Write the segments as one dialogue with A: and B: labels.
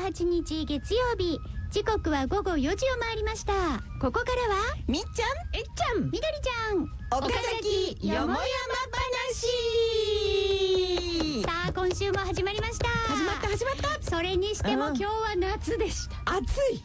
A: 28日月曜日、時刻は午後4時を回りました。ここからは
B: みっちゃん、
C: えっちゃん、
A: みどりちゃん、
B: 岡崎よもやま話。
A: さあ今週も始まりました。
B: 始まった。
A: それにしても今日は夏でした。
B: 暑い。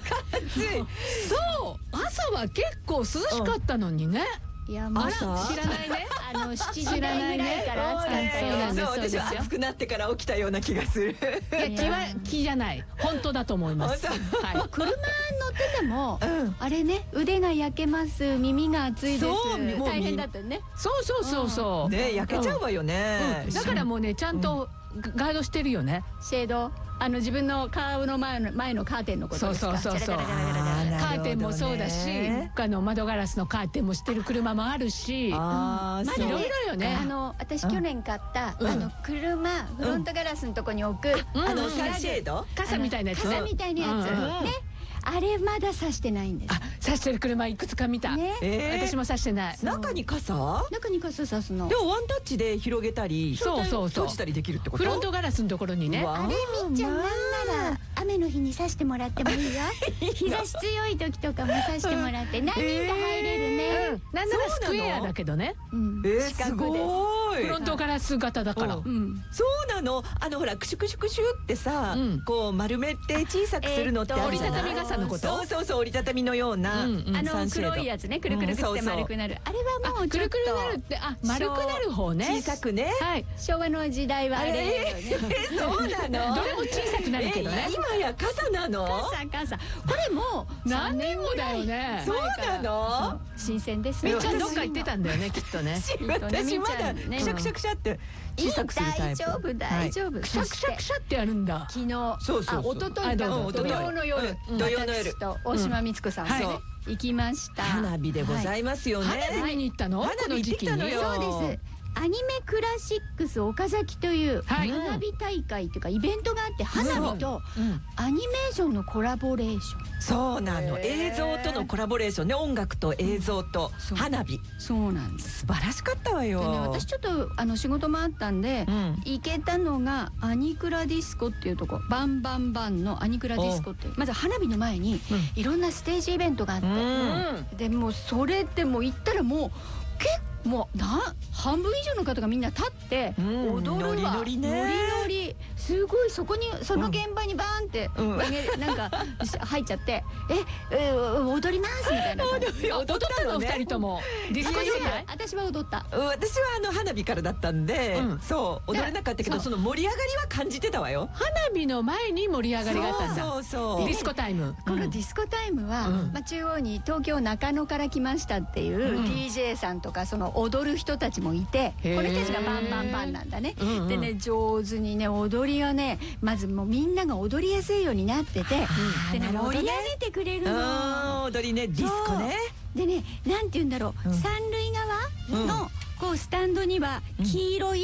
C: そう、朝は結構涼しかったのにね。
A: いやもう
B: 朝
C: 知らないね。
A: 7時台ぐらいから暑かったよ。
C: そうなんです
B: そう、私は暑くなってから起きたような気がする。
C: いや、気じゃない。本当だと思います。
B: 本
C: はい。
A: 車乗ってても、
B: うん
A: あれね、腕が焼けます、耳が熱いです、
B: そうもう
A: 大変だったね。
C: そう。
B: ね、焼けちゃうわよね。
C: だからもうね、ちゃんとガードしてるよね。
A: シェード、自分の顔の前のカーテンのことですか。
C: そう。
A: ジャラジャラジャラジャラジャラ
C: カーテンもそうだし、窓ガラスのカーテンもしてる車もあるし、
B: ああ、
A: まだね
C: いろいろよね。
A: 私去年買った車フロントガラスのとこに置く
B: サンシェード、
C: 傘みたいなやつ。
A: 傘みたいなやつね、あれまださしてないんです。
C: 差してる車いくつか見た。
A: ね、
C: 私も差してない。
B: 中に傘？
A: 中に傘さすの。
B: でもワンタッチで広げたり、
C: そう。
B: 閉じたりできるってこと？
C: フロントガラスのところにね。
A: あれみっちゃん、なんなら雨の日にさしてもらってもいいよ。日差し強い時とかもさしてもらって何人か入れるね。
C: なんならスクエアだけどね。
B: すごい。
C: フロントガラス型だから。
B: そうなの。ほらクシュクシュクシュってさ、こう丸めて小さくするのってあるじゃない。
C: 折りたたみ傘のこと。
B: そう、折りたたみのような
A: 黒いやつね、くるくるくって丸くなる。あれはもう
C: くるくるなるって、丸くなる方ね。
B: 小さくね。
C: はい。
A: 昭和の時代はあれ。
B: そうなの。
C: どれも小さくなるけどね。
B: 今や傘なの？
A: 傘。これも
C: 何年もだよね。
B: そうなの？
A: 新鮮ですね。
C: みっちゃんどっか行ってたんだよね、きっとね。
B: 私まだくしゃくしゃくしゃって小さくするタイプ。
A: 大丈夫。
C: くしゃくしゃくしゃってやるんだ。
A: 昨日、
B: そう。
A: 一昨日か、土曜の夜、私と大島光子さんね行きました。
B: 花火でございますよね。
C: 花火見に行ったの？
B: 花火行ってきたのよ。
A: そうです。アニメクラシックス岡崎という花火大会というかイベントがあって、花火とアニメーションのコラボレーション。
B: そうなの。映像とのコラボレーションね、音楽と映像と花火。
A: そうなんです。
B: 素晴らしかったわよ。
A: 私ちょっと仕事もあったんで行けたのがアニクラディスコっていうとこ、バンバンバンのアニクラディスコっていう、まず花火の前にいろんなステージイベントがあって、でもうそれでもう行ったらもうもう半分以上の方がみんな立って踊るわ、ノリノリ、すごいそこにその現場にバーンってなんか入っちゃって踊りますみたいな感じ。
C: 踊ったの2人とも。ディスコ状態？
A: 私は踊った。
B: 私は花火からだったんで、そう踊れなかったけど、その盛り上がりは感じてたわよ。
C: 花火の前に盛り上がりがあったんだ。
B: そう。
C: ディスコタイム。
A: このディスコタイムは中央に東京中野から来ましたっていう DJ さんとかその踊る人たちもいて、この人たちがバンバンバンなんだね。でね、上手にね踊りがね、まずもうみんなが踊りやすいようになってて、でね盛り上げてくれるの。
B: 踊りね、ディスコね。
A: でね、なんて言うんだろう、三塁側のこうスタンドには黄色い